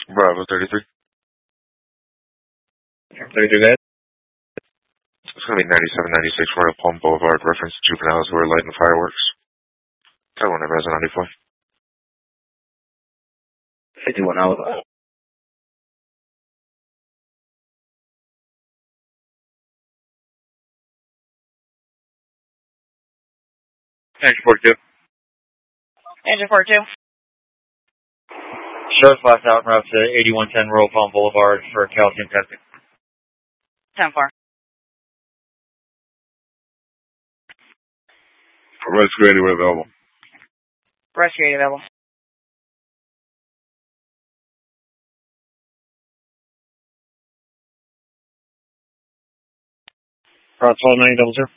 Bravo 33. 33 bed. It's going to be 9796 Royal Palm Boulevard, reference to juveniles who are lighting fireworks. Taiwan Arizona 94. 51 Alabama. Engine 42. Engine 42. Sheriff's last out route to 8110 Royal Palm Boulevard for calcium testing. 10-4. Rescue anywhere available. Rescue available. 129000.